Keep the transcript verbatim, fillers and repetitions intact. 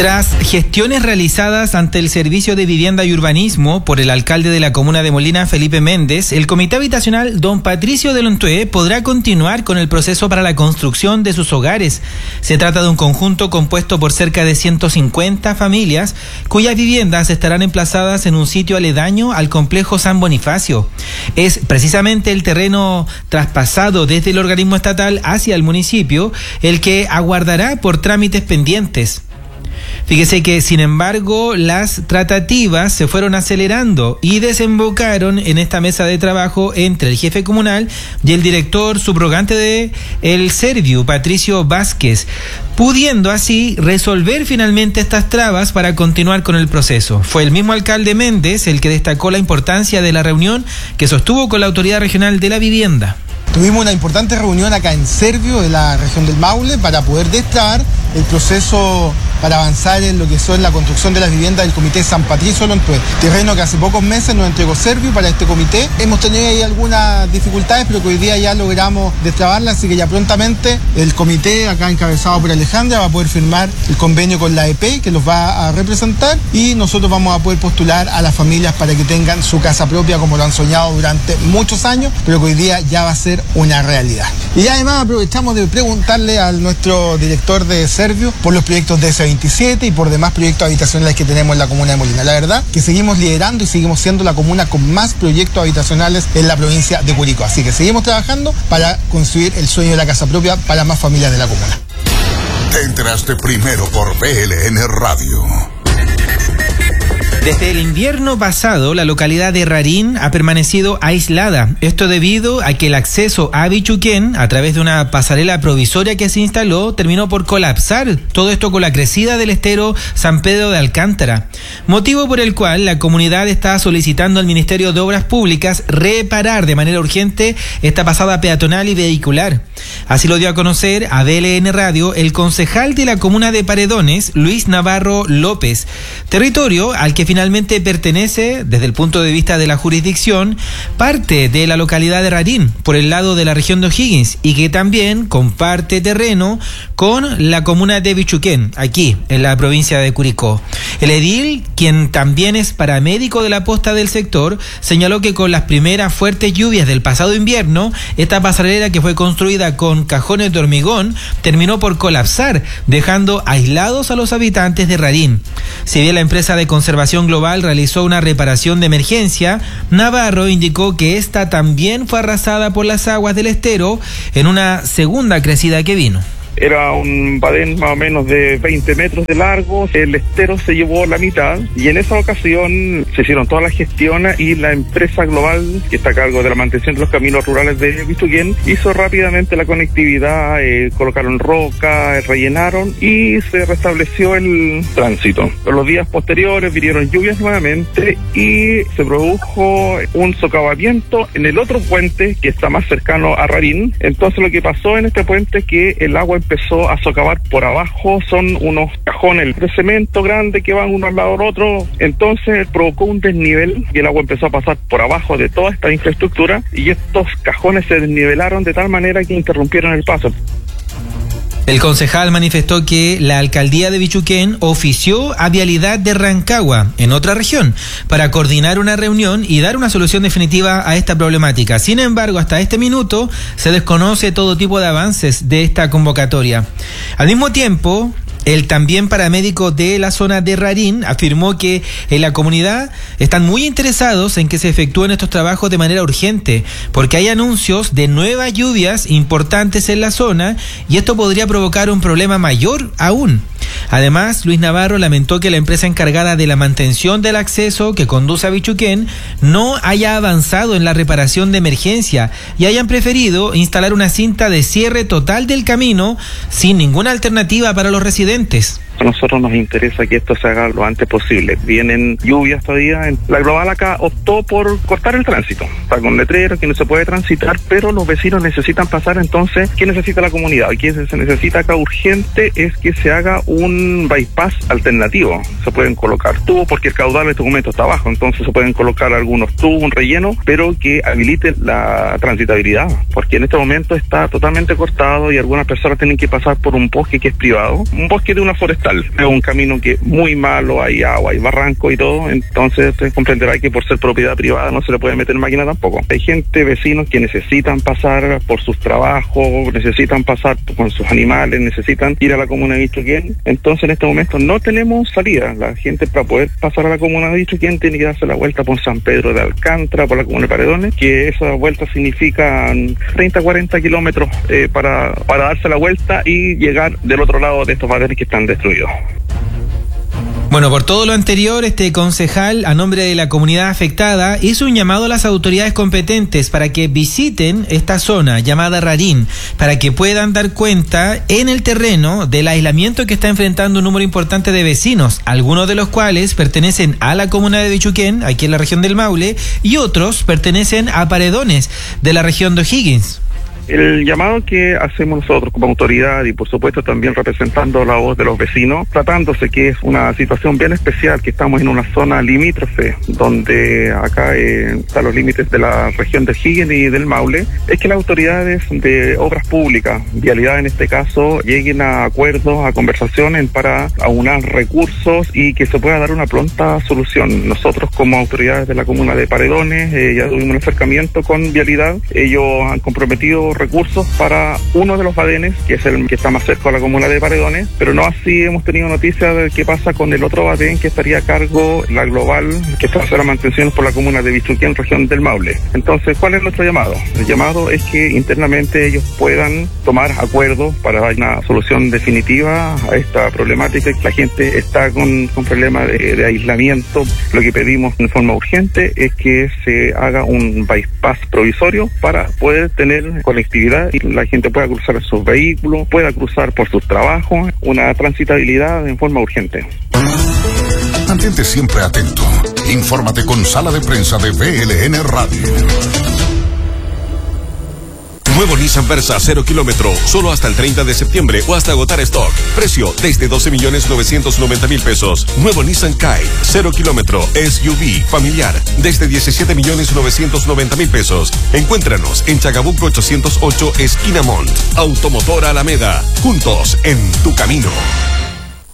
Tras gestiones realizadas ante el Servicio de Vivienda y Urbanismo por el alcalde de la comuna de Molina, Felipe Méndez, el Comité Habitacional Don Patricio de Lontué podrá continuar con el proceso para la construcción de sus hogares. Se trata de un conjunto compuesto por cerca de ciento cincuenta familias, cuyas viviendas estarán emplazadas en un sitio aledaño al complejo San Bonifacio. Es precisamente el terreno traspasado desde el organismo estatal hacia el municipio el que aguardará por trámites pendientes. Fíjese que, sin embargo, las tratativas se fueron acelerando y desembocaron en esta mesa de trabajo entre el jefe comunal y el director subrogante de el Serviu, Patricio Vázquez, pudiendo así resolver finalmente estas trabas para continuar con el proceso. Fue el mismo alcalde Méndez el que destacó la importancia de la reunión que sostuvo con la Autoridad Regional de la Vivienda. Tuvimos una importante reunión acá en Serviu, de la región del Maule, para poder destrabar el proceso para avanzar en lo que son la construcción de las viviendas del Comité San Patricio de Lontué, terreno que hace pocos meses nos entregó Serviu para este comité. Hemos tenido ahí algunas dificultades, pero que hoy día ya logramos destrabarlas, así que ya prontamente el comité, acá encabezado por Alejandra, va a poder firmar el convenio con la E P, que los va a representar, y nosotros vamos a poder postular a las familias para que tengan su casa propia, como lo han soñado durante muchos años, pero que hoy día ya va a ser una realidad. Y además aprovechamos de preguntarle a nuestro director de Serviu por los proyectos de ese veintisiete y por demás proyectos habitacionales que tenemos en la comuna de Molina. La verdad que seguimos liderando y seguimos siendo la comuna con más proyectos habitacionales en la provincia de Curicó. Así que seguimos trabajando para construir el sueño de la casa propia para más familias de la comuna. Te enteraste primero por B L N Radio. Desde el invierno pasado, la localidad de Rarín ha permanecido aislada. Esto debido a que el acceso a Bichuquén, a través de una pasarela provisoria que se instaló, terminó por colapsar. Todo esto con la crecida del estero San Pedro de Alcántara. Motivo por el cual la comunidad está solicitando al Ministerio de Obras Públicas reparar de manera urgente esta pasada peatonal y vehicular. Así lo dio a conocer a B L N Radio el concejal de la comuna de Paredones, Luis Navarro López. Territorio al que finalmente pertenece, desde el punto de vista de la jurisdicción, parte de la localidad de Rarín, por el lado de la región de O'Higgins, y que también comparte terreno con la comuna de Bichuquén, aquí, en la provincia de Curicó. El edil, quien también es paramédico de la posta del sector, señaló que con las primeras fuertes lluvias del pasado invierno, esta pasarela que fue construida con cajones de hormigón, terminó por colapsar, dejando aislados a los habitantes de Rarín. Si bien la empresa de conservación global realizó una reparación de emergencia, Navarro indicó que esta también fue arrasada por las aguas del estero en una segunda crecida que vino. Era un badén más o menos de veinte metros de largo, el estero se llevó la mitad y en esa ocasión se hicieron todas las gestiones y la empresa global que está a cargo de la mantención de los caminos rurales de Bichuquén hizo rápidamente la conectividad, eh, colocaron roca, eh, rellenaron y se restableció el tránsito. En los días posteriores vinieron lluvias nuevamente y se produjo un socavamiento en el otro puente que está más cercano a Rarín. Entonces lo que pasó en este puente es que el agua empezó a socavar por abajo, son unos cajones de cemento grandes que van uno al lado del otro, entonces provocó un desnivel y el agua empezó a pasar por abajo de toda esta infraestructura y estos cajones se desnivelaron de tal manera que interrumpieron el paso. El concejal manifestó que la alcaldía de Bichuquén ofició a Vialidad de Rancagua, en otra región, para coordinar una reunión y dar una solución definitiva a esta problemática. Sin embargo, hasta este minuto se desconoce todo tipo de avances de esta convocatoria. Al mismo tiempo, el también paramédico de la zona de Rarín afirmó que en la comunidad están muy interesados en que se efectúen estos trabajos de manera urgente, porque hay anuncios de nuevas lluvias importantes en la zona y esto podría provocar un problema mayor aún. Además, Luis Navarro lamentó que la empresa encargada de la mantención del acceso que conduce a Bichuquén no haya avanzado en la reparación de emergencia y hayan preferido instalar una cinta de cierre total del camino sin ninguna alternativa para los residentes. A nosotros nos interesa que esto se haga lo antes posible. Vienen lluvias todavía. La global acá optó por cortar el tránsito. Está con letreros que no se puede transitar, pero los vecinos necesitan pasar. Entonces, ¿qué necesita la comunidad? ¿Qué se necesita acá urgente? Es que se haga un bypass alternativo. Se pueden colocar tubos porque el caudal de este momento está bajo. Entonces se pueden colocar algunos tubos, un relleno, pero que habilite la transitabilidad. Porque en este momento está totalmente cortado y algunas personas tienen que pasar por un bosque que es privado. Un bosque de una forestal. horizontal. Es un camino que es muy malo, hay agua, hay barranco y todo, entonces usted comprenderá que por ser propiedad privada no se le puede meter máquina tampoco. Hay gente, vecinos que necesitan pasar por sus trabajos, necesitan pasar con sus animales, necesitan ir a la comuna de Bichuquén, entonces en este momento no tenemos salida. La gente para poder pasar a la comuna de Bichuquén tiene que darse la vuelta por San Pedro de Alcántara, por la comuna de Paredones, que esa vuelta significa treinta a cuarenta kilómetros eh, para, para darse la vuelta y llegar del otro lado de estos badenes que están destruidos. Bueno, por todo lo anterior, este concejal, a nombre de la comunidad afectada, hizo un llamado a las autoridades competentes para que visiten esta zona llamada Rarín, para que puedan dar cuenta en el terreno del aislamiento que está enfrentando un número importante de vecinos, algunos de los cuales pertenecen a la comuna de Bichuquén, aquí en la región del Maule, y otros pertenecen a Paredones, de la región de O'Higgins. El llamado que hacemos nosotros como autoridad y por supuesto también representando la voz de los vecinos, tratándose que es una situación bien especial, que estamos en una zona limítrofe, donde acá eh, están los límites de la región de O'Higgins y del Maule, es que las autoridades de obras públicas, vialidad en este caso, lleguen a acuerdos, a conversaciones para aunar recursos y que se pueda dar una pronta solución. Nosotros como autoridades de la comuna de Paredones eh, ya tuvimos un acercamiento con vialidad, ellos han comprometido recursos para uno de los badenes, que es el que está más cerca a la comuna de Paredones, pero no así hemos tenido noticia de qué pasa con el otro badén que estaría a cargo, la global, que está haciendo la mantención por la comuna de Bichuquén, región del Maule. Entonces, ¿cuál es nuestro llamado? El llamado es que internamente ellos puedan tomar acuerdos para dar una solución definitiva a esta problemática. La gente está con, con problemas de, de aislamiento. Lo que pedimos en forma urgente es que se haga un bypass provisorio para poder tener conectividad y la gente pueda cruzar sus vehículos, pueda cruzar por sus trabajos, una transitabilidad en forma urgente. Mantente siempre atento. Infórmate con Sala de Prensa de B L N Radio. Nuevo Nissan Versa cero kilómetro, solo hasta el treinta de septiembre o hasta agotar stock. Precio desde doce millones novecientos noventa mil pesos. Nuevo Nissan Kite cero kilómetro, S U V, familiar, desde diecisiete millones novecientos noventa mil pesos. Encuéntranos en Chagabuco ochocientos ocho, esquina Mont. Automotor Alameda, juntos en tu camino.